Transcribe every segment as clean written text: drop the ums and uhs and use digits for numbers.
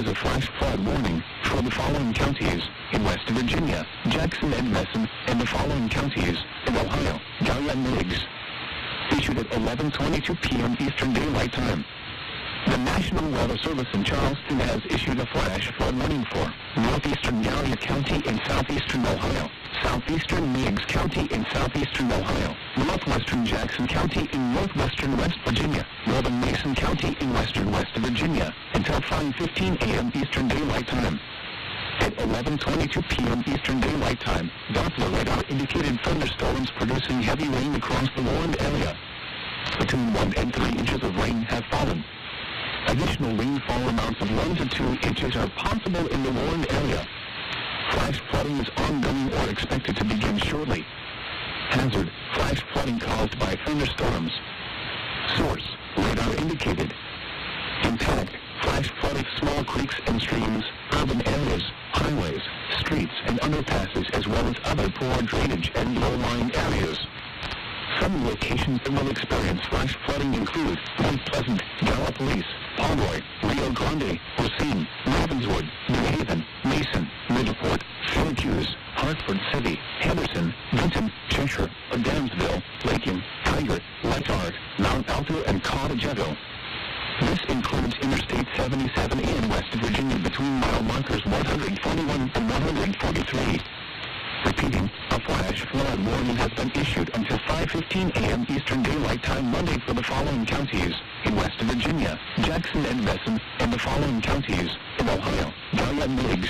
a flash flood warning for the following counties in West Virginia, Jackson and Messon, and the following counties in Ohio, Gallia and Meigs. Issued at 11:22 p.m. Eastern Daylight Time. The National Weather Service in Charleston has issued a flash flood warning for northeastern Gallia County in southeastern Ohio, southeastern Meigs County in southeastern Ohio, northwestern Jackson County in northwestern West Virginia, northern Mason County in western West Virginia, until 5:15 a.m. Eastern Daylight Time. At 11:22 p.m. Eastern Daylight Time, Doppler radar indicated thunderstorms producing heavy rain across the warned area. Between 1 and 3 inches of rain have fallen. Additional rainfall amounts of 1 to 2 inches are possible in the warned area. Flash flooding is ongoing or expected to begin shortly. Hazard: flash flooding caused by thunderstorms. Source: radar indicated. Impact: flash flood of small creeks and streams, urban areas, highways, streets, and underpasses, as well as other poor drainage and low-lying areas. Some locations that will experience flash flooding include Point Pleasant, Gallipolis, Pomeroy, Rio Grande, Racine, Ravenswood, New Haven, Mason, Middleport, Syracuse, Hartford City, Henderson, Vinton, Cheshire, Adamsville, Lakin, Tiger, Letard, Mount Alto, and Cottagetto. This includes Interstate 77 in West Virginia between mile markers 141 and 143. Repeating, a flash flood warning has been issued until 5:15 a.m. Eastern Daylight Time Monday for the following counties in West Virginia, Jackson and Messon, and the following counties in Ohio, Gallia and Meigs.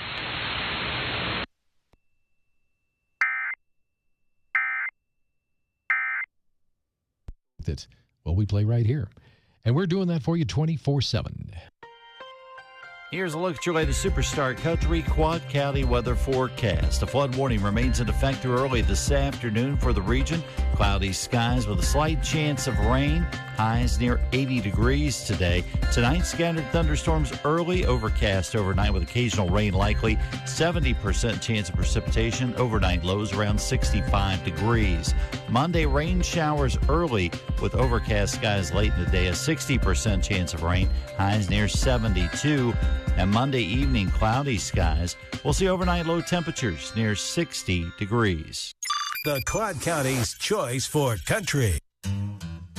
That, well, we play right here. And we're doing that for you 24/7. Here's a look at your latest Superstar Country Quad County weather forecast. A flood warning remains in effect through early this afternoon for the region. Cloudy skies with a slight chance of rain. Highs near 80 degrees today. Tonight, scattered thunderstorms early, overcast overnight with occasional rain likely. 70% chance of precipitation. Overnight lows around 65 degrees. Monday, rain showers early with overcast skies late in the day. A 60% chance of rain. Highs near 72. And Monday evening, cloudy skies. We'll see overnight low temperatures near 60 degrees. The Quad County's choice for country.